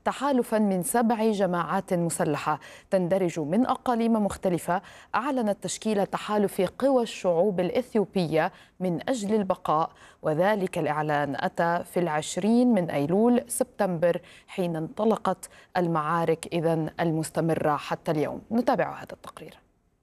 تحالفا من 7 جماعات مسلحة تندرج من أقاليم مختلفة أعلنت تشكيل تحالف قوى الشعوب الإثيوبية من أجل البقاء، وذلك الإعلان أتى في 20 من أيلول سبتمبر حين انطلقت المعارك إذن المستمرة حتى اليوم. نتابع هذا التقرير.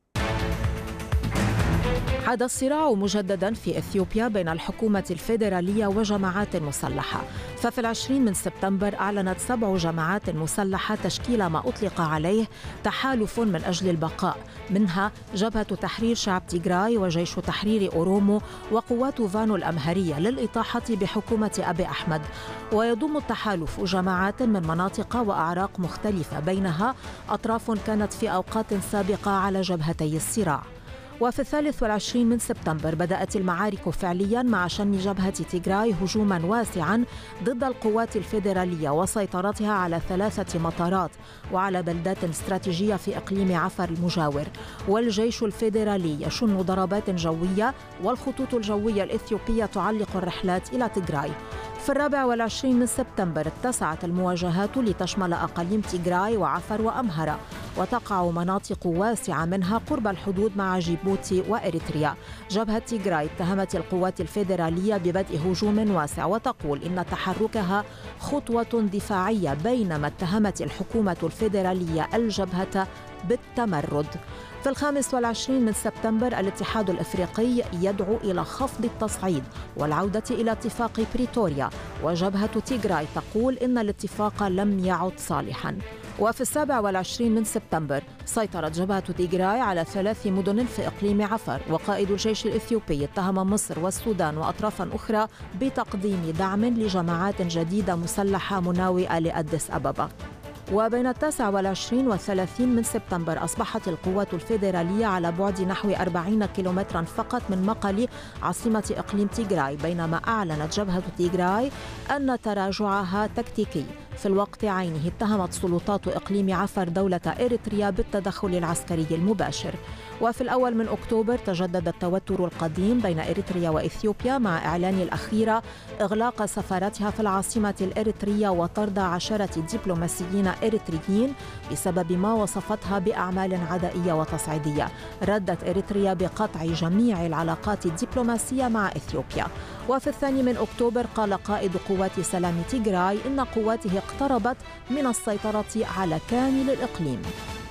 عاد الصراع مجددا في إثيوبيا بين الحكومة الفيدرالية وجماعات مسلحة، ففي 20 من سبتمبر أعلنت 7 جماعات مسلحة تشكيل ما أطلق عليه تحالف من أجل البقاء، منها جبهة تحرير شعب تيغراي وجيش تحرير أورومو وقوات فانو الأمهرية للإطاحة بحكومة أبي أحمد. ويضم التحالف جماعات من مناطق وأعراق مختلفة، بينها أطراف كانت في أوقات سابقة على جبهتي الصراع. وفي 23 من سبتمبر بدأت المعارك فعليا مع شن جبهة تيغراي هجوما واسعا ضد القوات الفيدرالية وسيطرتها على 3 مطارات وعلى بلدات استراتيجية في إقليم عفر المجاور. والجيش الفيدرالي يشن ضربات جوية، والخطوط الجوية الإثيوبية تعلق الرحلات إلى تيغراي. في 24 من سبتمبر اتسعت المواجهات لتشمل أقاليم تيغراي وعفر وأمهرة، وتقع مناطق واسعة منها قرب الحدود مع جيبوتي وإريتريا. جبهة تيغراي اتهمت القوات الفيدرالية ببدء هجوم واسع وتقول إن تحركها خطوة دفاعية، بينما اتهمت الحكومة الفيدرالية الجبهة بالتمرد. في 25 من سبتمبر الاتحاد الإفريقي يدعو إلى خفض التصعيد والعودة إلى اتفاق بريتوريا، وجبهة تيغراي تقول إن الاتفاق لم يعد صالحا. وفي 27 من سبتمبر سيطرت جبهة تيغراي على 3 مدن في إقليم عفر، وقائد الجيش الإثيوبي اتهم مصر والسودان وأطرافا أخرى بتقديم دعم لجماعات جديدة مسلحة مناوئة لأديس أبابا. وبين 29 و 30 من سبتمبر أصبحت القوات الفيدرالية على بعد نحو 40 كيلومترا فقط من مقالي عاصمة إقليم تيغراي، بينما أعلنت جبهة تيغراي أن تراجعها تكتيكي. في الوقت عينه اتهمت سلطات إقليم عفر دولة إريتريا بالتدخل العسكري المباشر. وفي الأول من أكتوبر تجدد التوتر القديم بين إريتريا وإثيوبيا مع إعلان الأخيرة إغلاق سفارتها في العاصمة الإريترية وطرد عشرة دبلوماسيين إريتريين بسبب ما وصفتها بأعمال عدائية وتصعيدية. ردت إريتريا بقطع جميع العلاقات الدبلوماسية مع إثيوبيا. وفي 2 من أكتوبر قال قائد قوات سلام تيغراي إن قواته اقتربت من السيطرة على كامل الإقليم.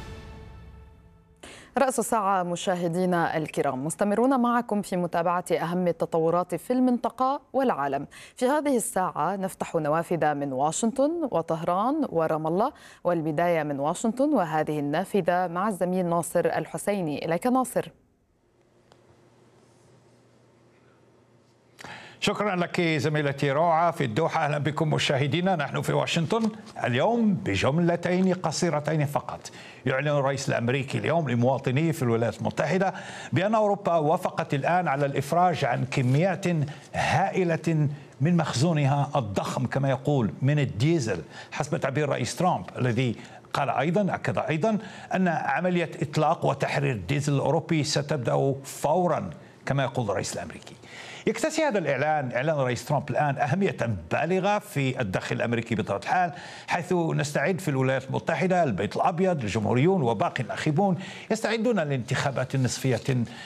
رأس الساعة مشاهدينا الكرام، مستمرون معكم في متابعة أهم التطورات في المنطقة والعالم. في هذه الساعة نفتح نوافذ من واشنطن وطهران ورام الله، والبداية من واشنطن وهذه النافذة مع الزميل ناصر الحسيني. إليك ناصر. شكرا لك زميلتي روعة في الدوحة. أهلا بكم مشاهدينا. نحن في واشنطن اليوم بجملتين قصيرتين فقط. يعلن الرئيس الأمريكي اليوم لمواطنيه في الولايات المتحدة بأن أوروبا وافقت الآن على الإفراج عن كميات هائلة من مخزونها الضخم كما يقول من الديزل، حسب تعبير الرئيس ترامب الذي قال أكد أيضا أن عملية إطلاق وتحرير الديزل الأوروبي ستبدأ فورا كما يقول الرئيس الأمريكي. يكتسي هذا إعلان الرئيس ترامب الآن أهمية بالغة في الداخل الأمريكي بطبيعة الحال، حيث نستعد في الولايات المتحدة البيت الأبيض الجمهوريون وباقي الناخبون يستعدون لانتخابات نصفية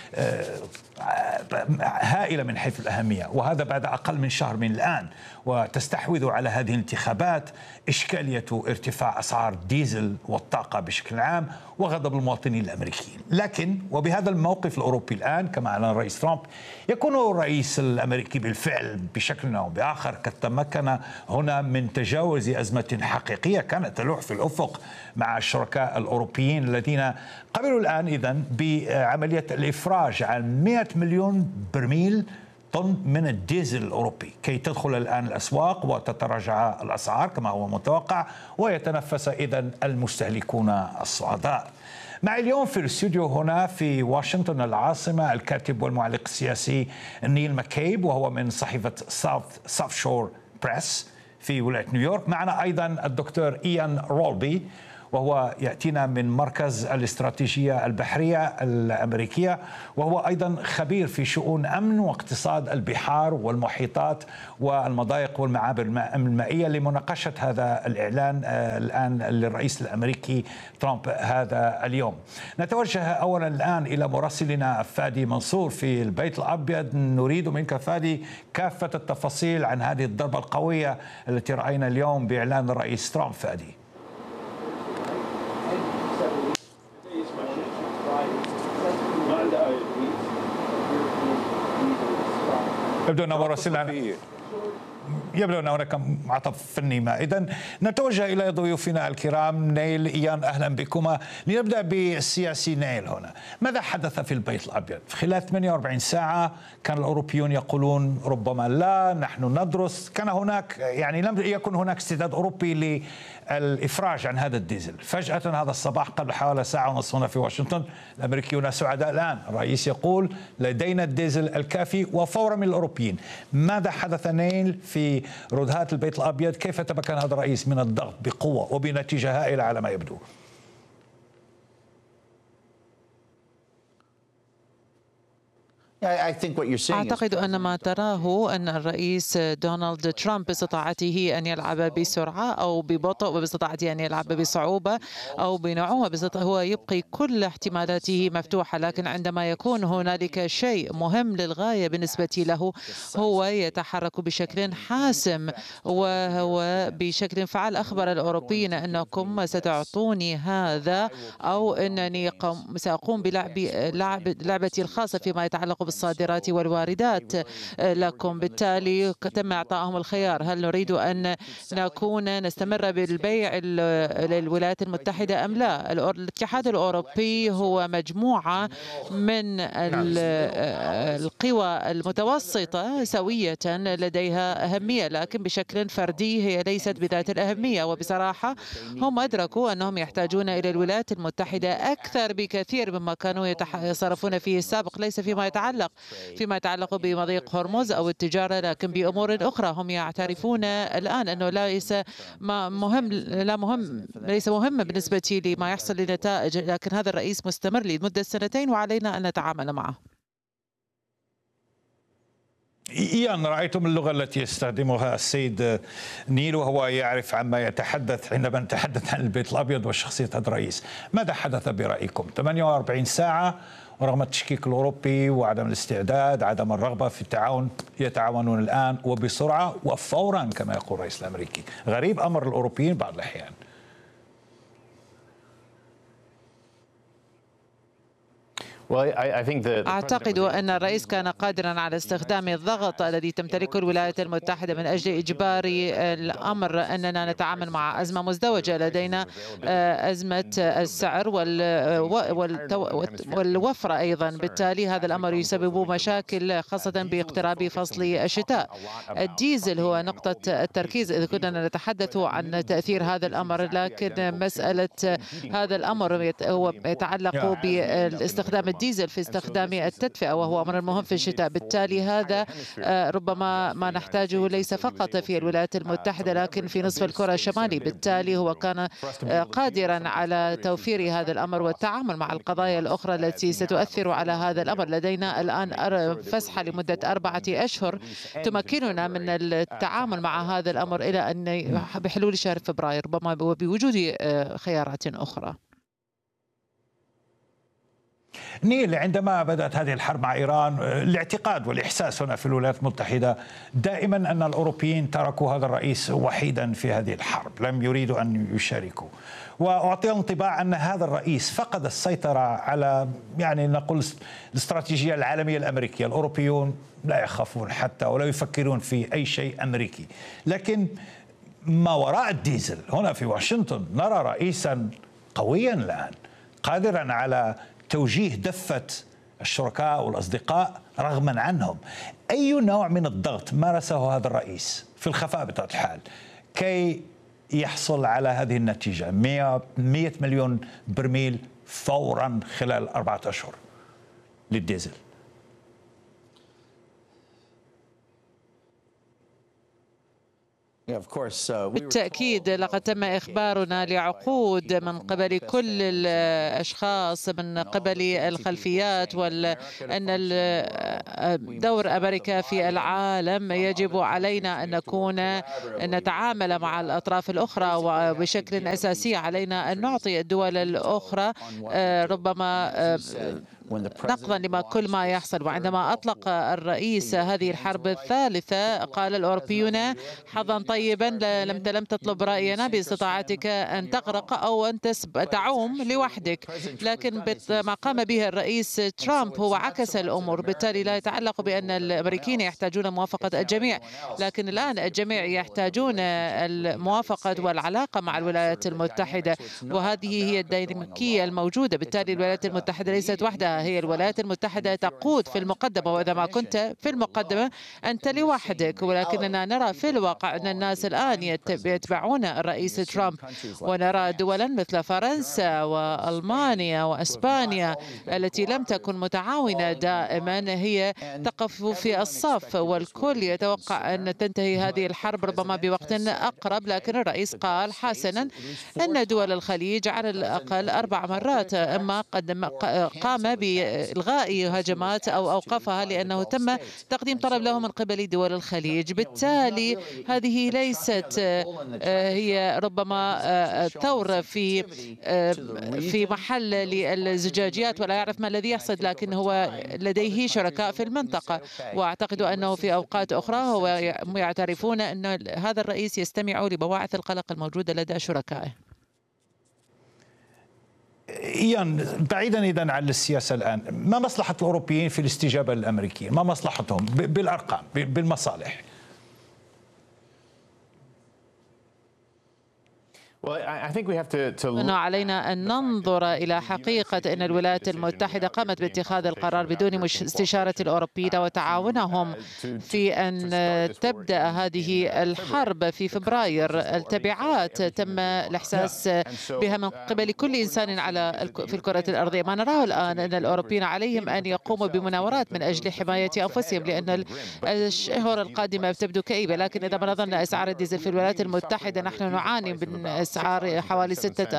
هائلة من حيث الأهمية، وهذا بعد أقل من شهر من الآن. وتستحوذ على هذه الانتخابات إشكالية ارتفاع أسعار الديزل والطاقة بشكل عام وغضب المواطنين الأمريكيين. لكن وبهذا الموقف الأوروبي الآن كما أعلن الرئيس ترامب، يكون الرئيس الأمريكي بالفعل بشكل أو بآخر قد تمكن هنا من تجاوز أزمة حقيقية كانت تلوح في الأفق مع الشركاء الأوروبيين الذين قبلوا الآن إذن بعملية الإفراج عن 100 مليون برميل طن من الديزل الأوروبي كي تدخل الآن الأسواق وتتراجع الأسعار كما هو متوقع ويتنفس إذن المستهلكون السعداء. مع اليوم في الاستوديو هنا في واشنطن العاصمة الكاتب والمعلق السياسي نيل ماكيب، وهو من صحيفة ساوث شور بريس في ولاية نيويورك. معنا أيضا الدكتور إيان رولبي، وهو يأتينا من مركز الاستراتيجية البحرية الأمريكية، وهو أيضا خبير في شؤون أمن واقتصاد البحار والمحيطات والمضايق والمعابر المائية، لمناقشة هذا الإعلان الآن للرئيس الأمريكي ترامب هذا اليوم. نتوجه أولا الآن إلى مراسلنا فادي منصور في البيت الأبيض. نريد منك فادي كافة التفاصيل عن هذه الضربة القوية التي رأينا اليوم بإعلان الرئيس ترامب. فادي. يبدو أن هناك عطف فني ما. إذن نتوجه إلى ضيوفنا الكرام. نيل، إيان، أهلا بكما. لنبدأ بالسياسي نيل هنا. ماذا حدث في البيت الأبيض؟ خلال 48 ساعة كان الأوروبيون يقولون ربما لا، نحن ندرس. كان هناك لم يكن هناك استعداد أوروبي للإفراج عن هذا الديزل. فجأة هذا الصباح قبل حوالي ساعة ونصف هنا في واشنطن الأمريكيون سعداء الآن. الرئيس يقول لدينا الديزل الكافي وفورا من الأوروبيين. ماذا حدث نيل في ردهات البيت الأبيض؟ كيف تمكن هذا الرئيس من الضغط بقوة وبنتيجة هائلة على ما يبدو؟ أعتقد أن ما تراه أن الرئيس دونالد ترامب باستطاعته أن يلعب بسرعة أو ببطء، وباستطاعته أن يلعب بصعوبة أو بنعومة، هو يبقي كل احتمالاته مفتوحة. لكن عندما يكون هنالك شيء مهم للغاية بالنسبة له هو يتحرك بشكل حاسم وهو بشكل فعال. أخبر الأوروبيين أنكم ستعطوني هذا أو أنني سأقوم بلعبتي الخاصة فيما يتعلق بالصادرات والواردات لكم. بالتالي تم إعطائهم الخيار: هل نريد أن نستمر بالبيع للولايات المتحدة أم لا؟ الاتحاد الأوروبي هو مجموعة من القوى المتوسطة سوية لديها أهمية، لكن بشكل فردي هي ليست بذات الأهمية. وبصراحة هم أدركوا أنهم يحتاجون إلى الولايات المتحدة أكثر بكثير مما كانوا يتصرفون فيه السابق، ليس فيما يتعلق بمضيق هرمز أو التجارة، لكن بأمور أخرى. هم يعترفون الآن أنه ليس مهم بالنسبة لما يحصل لنتائج، لكن هذا الرئيس مستمر لمدة 2 وعلينا أن نتعامل معه. إيان، رأيتم اللغة التي يستخدمها السيد نيل وهو يعرف عما يتحدث عندما نتحدث عن البيت الأبيض وشخصية هذا الرئيس. ماذا حدث برأيكم؟ 48 ساعة ورغم التشكيك الأوروبي وعدم الاستعداد، عدم الرغبة في التعاون، يتعاونون الآن وبسرعة وفورا كما يقول الرئيس الأمريكي. غريب أمر الأوروبيين بعض الأحيان. أعتقد أن الرئيس كان قادرا على استخدام الضغط الذي تمتلكه الولايات المتحدة من أجل إجبار الأمر أننا نتعامل مع أزمة مزدوجة. لدينا أزمة السعر والوفرة أيضا، بالتالي هذا الأمر يسبب مشاكل خاصة باقتراب فصل الشتاء. الديزل هو نقطة التركيز إذا كنا نتحدث عن تأثير هذا الأمر، لكن مسألة هذا الأمر هو يتعلق باستخدام الديزل في استخدام التدفئة، وهو أمر مهم في الشتاء. بالتالي هذا ربما ما نحتاجه ليس فقط في الولايات المتحدة لكن في نصف الكرة الشمالي. بالتالي هو كان قادرا على توفير هذا الأمر والتعامل مع القضايا الأخرى التي ستؤثر على هذا الأمر. لدينا الآن فسحة لمدة 4 أشهر تمكننا من التعامل مع هذا الأمر إلى أن بحلول شهر فبراير ربما وبوجود خيارات أخرى. نيل، عندما بدأت هذه الحرب مع إيران، الاعتقاد والإحساس هنا في الولايات المتحدة دائما أن الأوروبيين تركوا هذا الرئيس وحيدا في هذه الحرب، لم يريدوا أن يشاركوا، وأعطي انطباع أن هذا الرئيس فقد السيطرة على نقول الاستراتيجية العالمية الأمريكية. الأوروبيون لا يخافون حتى ولا يفكرون في أي شيء أمريكي. لكن ما وراء الديزل هنا في واشنطن نرى رئيسا قويا الآن قادرا على توجيه دفة الشركاء والأصدقاء رغما عنهم. أي نوع من الضغط مارسه هذا الرئيس في الخفاء بطبيعة الحال كي يحصل على هذه النتيجة 100 مليون برميل فورا خلال 4 أشهر للديزل؟ بالتأكيد لقد تم إخبارنا لعقود من قبل كل الأشخاص من قبل الخلفيات أن دور أمريكا في العالم يجب علينا أن نتعامل مع الأطراف الأخرى، وبشكل أساسي علينا أن نعطي الدول الأخرى ربما نقضا لما كل ما يحصل. وعندما أطلق الرئيس هذه الحرب الثالثة قال الأوروبيون حظا طيبا، لم تطلب رأينا باستطاعتك أن تغرق أو أن تعوم لوحدك. لكن ما قام به الرئيس ترامب هو عكس الأمور، بالتالي لا يتعلق بأن الأمريكيين يحتاجون موافقة الجميع، لكن الآن الجميع يحتاجون الموافقة والعلاقة مع الولايات المتحدة، وهذه هي الديناميكية الموجودة. بالتالي الولايات المتحدة ليست وحدها، هي الولايات المتحدة تقود في المقدمة، وإذا ما كنت في المقدمة أنت لوحدك. ولكننا نرى في الواقع أن الناس الآن يتبعون الرئيس ترامب، ونرى دولا مثل فرنسا وألمانيا وأسبانيا التي لم تكن متعاونة دائما هي تقف في الصف، والكل يتوقع أن تنتهي هذه الحرب ربما بوقت أقرب. لكن الرئيس قال حسنا أن دول الخليج على الأقل 4 مرات أما قام بإلغاء هجمات أو أوقفها لأنه تم تقديم طلب له من قبل دول الخليج. بالتالي هذه ليست هي ربما ثورة في محل للزجاجيات ولا يعرف ما الذي يحصل، لكن هو لديه شركاء في المنطقة، وأعتقد أنه في أوقات أخرى هو يعترفون أن هذا الرئيس يستمع لبواعث القلق الموجودة لدى شركائه. إيان، بعيدا إذن عن السياسة الآن، ما مصلحة الأوروبيين في الاستجابة للأمريكيين؟ ما مصلحتهم بالأرقام بالمصالح؟ علينا أن ننظر إلى حقيقة أن الولايات المتحدة قامت باتخاذ القرار بدون استشارة الأوروبيين وتعاونهم في أن تبدأ هذه الحرب في فبراير. التبعات تم الإحساس بها من قبل كل إنسان في الكرة الأرضية. ما نراه الآن أن الأوروبيين عليهم أن يقوموا بمناورات من أجل حماية أنفسهم، لأن الشهور القادمة تبدو كئيبة. لكن إذا ما نظرنا أسعار الديزل في الولايات المتحدة نحن نعاني من أسعار حوالي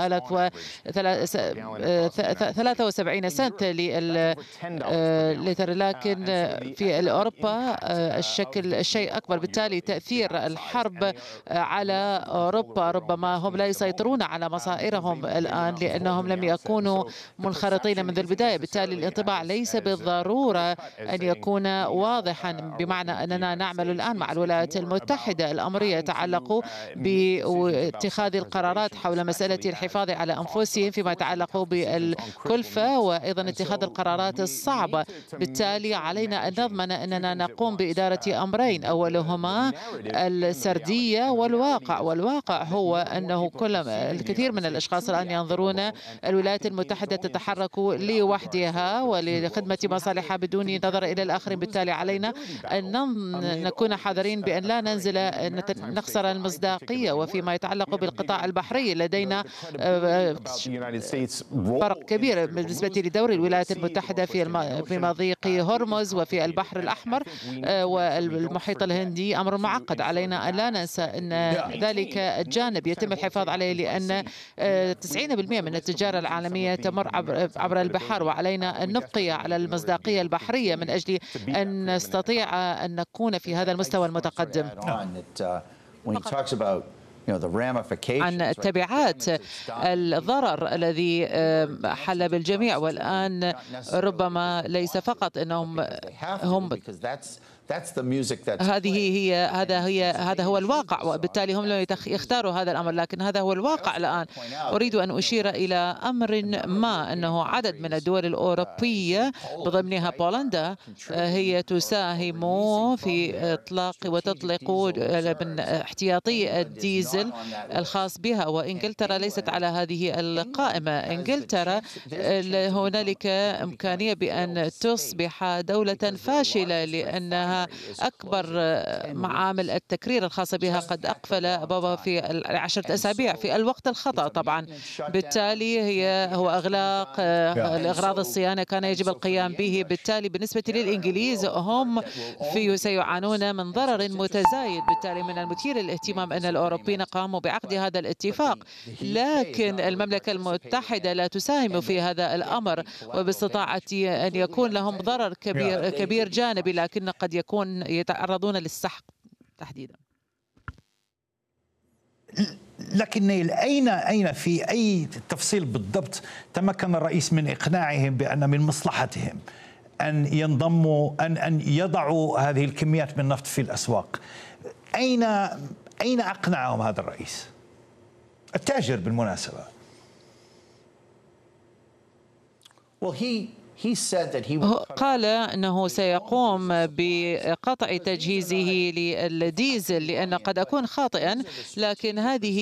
6073 سنت للتر، لكن في أوروبا الشيء أكبر. بالتالي تأثير الحرب على أوروبا ربما هم لا يسيطرون على مصائرهم الآن لأنهم لم يكونوا منخرطين منذ البداية. بالتالي الانطباع ليس بالضرورة أن يكون واضحا، بمعنى أننا نعمل الآن مع الولايات المتحدة. الأمر يتعلق باتخاذ القرارات حول مسألة الحفاظ على أنفسهم فيما يتعلق بالكلفة وأيضا اتخاذ القرارات الصعبة. بالتالي علينا أن نضمن أننا نقوم بإدارة أمرين، أولهما السردية والواقع هو أنه الكثير من الأشخاص الآن ينظرون الولايات المتحدة تتحرك لوحدها ولخدمة مصالحها بدون نظر إلى الآخرين. بالتالي علينا أن نكون حذرين بأن لا نخسر المصداقية. وفيما يتعلق بالقطاع البحري لدينا فرق كبير بالنسبة لدور الولايات المتحدة في مضيق هرمز وفي البحر الأحمر والمحيط الهندي أمر معقد. علينا أن لا ننسى أن ذلك الجانب يتم الحفاظ عليه، لأن 90% من التجارة العالمية تمر عبر البحر، وعلينا أن نبقي على المصداقية البحرية من أجل أن نستطيع أن نكون في هذا المستوى المتقدم. عن تبعات الضرر الذي حل بالجميع، والآن ربما ليس فقط أنهم هذا هو الواقع، وبالتالي هم لم يختاروا هذا الأمر، لكن هذا هو الواقع الآن. أريد أن أشير إلى أمر ما، أنه عدد من الدول الأوروبية بضمنها بولندا هي تساهم في إطلاق وتطلق من احتياطي الديزل الخاص بها، وإنجلترا ليست على هذه القائمة. إنجلترا هنالك إمكانية بأن تصبح دولة فاشلة لأنها أنها أكبر معامل التكرير الخاصة بها قد أقفل أبوابها في 10 أسابيع في الوقت الخطأ طبعا. بالتالي هو إغلاق الأغراض الصيانة كان يجب القيام به. بالتالي بالنسبة للإنجليز هم سيعانون من ضرر متزايد. بالتالي من المثير للاهتمام أن الأوروبيين قاموا بعقد هذا الاتفاق، لكن المملكة المتحدة لا تساهم في هذا الأمر، وباستطاعته أن يكون لهم ضرر كبير جانبي، لكن قد يكون يتعرضون للسحق تحديدا. لكن أين في أي تفصيل بالضبط تمكن الرئيس من إقناعهم بأن من مصلحتهم أن ينضموا أن يضعوا هذه الكميات من النفط في الأسواق؟ أين أقنعهم هذا الرئيس التاجر بالمناسبة؟ قال أنه سيقوم بقطع تجهيزه للديزل، لأن قد أكون خاطئا، لكن هذه